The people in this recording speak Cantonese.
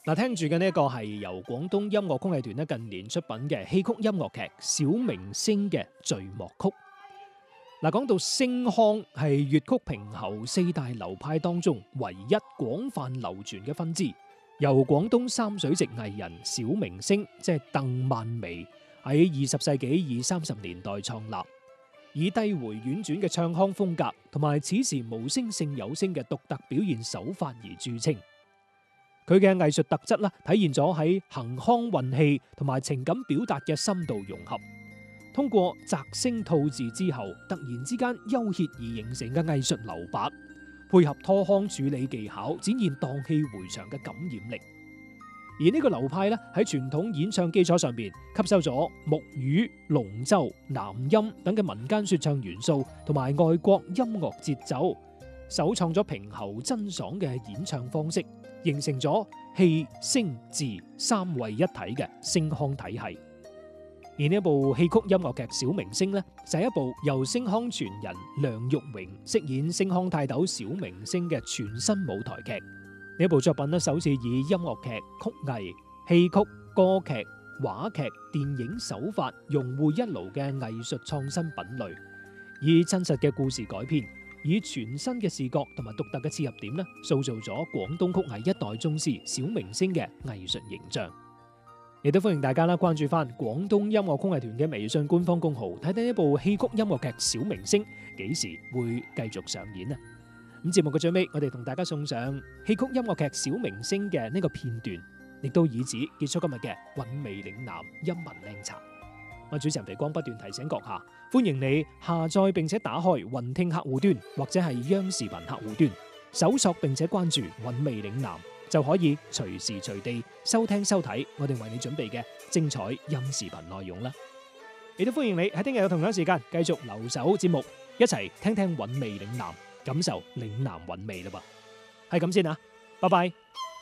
嗱，聽住嘅呢一個係由廣東音樂曲藝團咧近年出品嘅戲曲音樂劇《小明星》嘅序幕曲。嗱，講到星腔係粵曲評喉四大流派當中唯一廣泛流傳嘅分支，由廣東三水籍藝人小明星即係鄧曼薇喺20世紀20-30年代創立，以低回婉轉嘅唱腔風格同埋此時無聲勝有聲嘅獨特表現手法而著稱。佢嘅藝術特質啦，體現咗喺行腔運氣同埋情感表達嘅深度融合。通過擇聲吐字之後，突然之間幽歇而形成嘅藝術留白，配合拖腔處理技巧，展現蕩氣迴腸嘅感染力。而呢個流派咧喺傳統演唱基礎上邊吸收咗木魚、龍舟、南音等嘅民間說唱元素，同埋外國音樂節奏，首創咗平喉真爽嘅演唱方式，形成咗氣聲字三位一體嘅聲腔體系。而呢一部戲曲音樂劇《小明星》呢，就係一部由聲腔傳人梁玉榮飾演聲腔泰斗小明星嘅全新舞台劇。呢部作品呢，首次以音樂劇、曲藝、戲曲、歌劇、話劇、電影手法融匯一爐嘅藝術創新品類，以真實嘅故事改編，以全新嘅視覺同埋獨特嘅切入點呢，塑造咗廣東曲藝一代宗師小明星嘅藝術形象。亦都歡迎大家啦關注翻廣東音樂曲藝團嘅微信官方公號，睇睇呢部戲曲音樂劇《小明星》幾時會繼續上演啊！咁節目嘅最尾，我哋同大家送上戲曲音樂劇《小明星》嘅呢個片段，亦都以此結束今日嘅韻味嶺南音文靚茶。我主持人肥光不斷提醒閣下，歡迎你下載並且打開雲聽客戶端或者係央視頻客戶端，搜索並且關注韻味嶺南，就可以隨時隨地收聽收睇我哋為你準備嘅精彩音視頻內容啦。亦都歡迎你喺聽日嘅同樣時間繼續留守節目，一齊聽聽韻味嶺南，感受嶺南韻味啦噃。係咁先啊，拜拜。